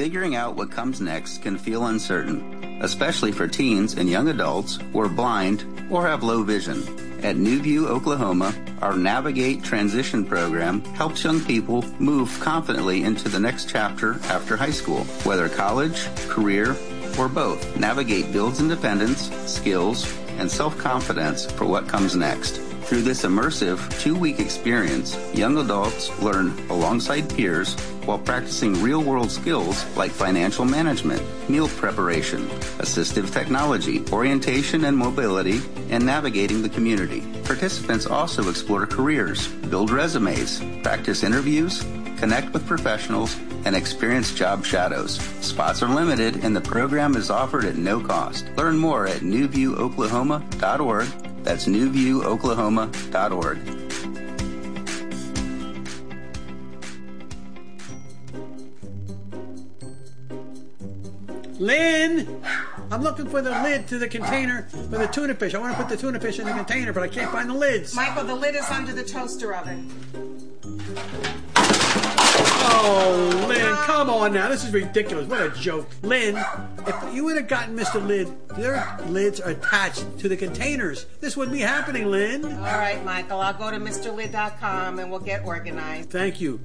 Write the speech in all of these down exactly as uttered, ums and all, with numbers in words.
figuring out what comes next can feel uncertain, especially for teens and young adults who are blind or have low vision. At New View, Oklahoma, our Navigate Transition program helps young people move confidently into the next chapter after high school, whether college, career, or both. Navigate builds independence, skills, and self-confidence for what comes next. Through this immersive two-week experience, young adults learn alongside peers while practicing real-world skills like financial management, meal preparation, assistive technology, orientation and mobility, and navigating the community. Participants also explore careers, build resumes, practice interviews, connect with professionals, and experience job shadows. Spots are limited, and the program is offered at no cost. Learn more at new view oklahoma dot org. That's new view oklahoma dot org. Lynn, I'm looking for the lid to the container for the tuna fish. I want to put the tuna fish in the container, but I can't find the lids. Michael, the lid is under the toaster oven. Oh, Lynn, come on now. This is ridiculous. What a joke. Lynn, if you would have gotten Mister Lid, their lids are attached to the containers. This wouldn't be happening, Lynn. All right, Michael, I'll go to Mister Lid dot com and we'll get organized. Thank you.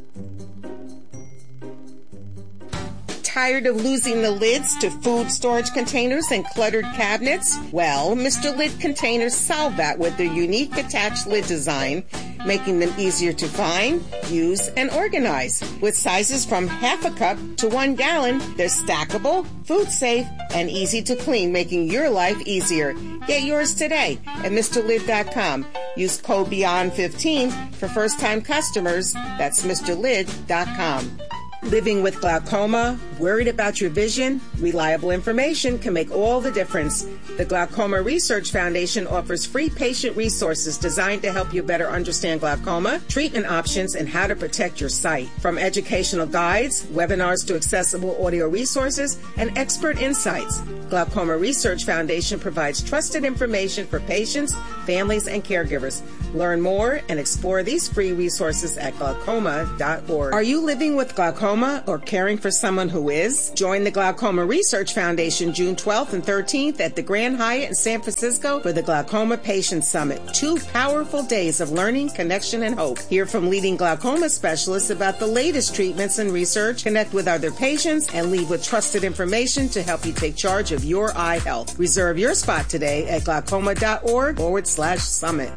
Tired of losing the lids to food storage containers and cluttered cabinets? Well, Mister Lid containers solve that with their unique attached lid design, making them easier to find, use, and organize. With sizes from half a cup to one gallon, they're stackable, food safe, and easy to clean, making your life easier. Get yours today at Mister Lid dot com. Use code beyond fifteen for first-time customers. That's Mister Lid dot com. Living with glaucoma, worried about your vision? Reliable information can make all the difference. The Glaucoma Research Foundation offers free patient resources designed to help you better understand glaucoma, treatment options, and how to protect your sight. From educational guides, webinars to accessible audio resources, and expert insights, Glaucoma Research Foundation provides trusted information for patients, families, and caregivers. Learn more and explore these free resources at glaucoma dot org. Are you living with glaucoma or caring for someone who is? Join the Glaucoma Research Foundation June twelfth and thirteenth at the Grand Hyatt in San Francisco for the Glaucoma Patient Summit. Two powerful days of learning, connection, and hope. Hear from leading glaucoma specialists about the latest treatments and research, connect with other patients, and leave with trusted information to help you take charge of your eye health. Reserve your spot today at glaucoma dot org forward slash summit.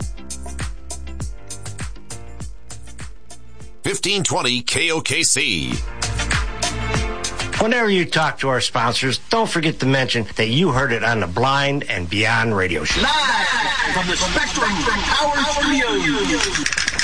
fifteen twenty K O K C. Whenever you talk to our sponsors, don't forget to mention that you heard it on the Blind and Beyond radio show. Live from the Spectrum Power Studios.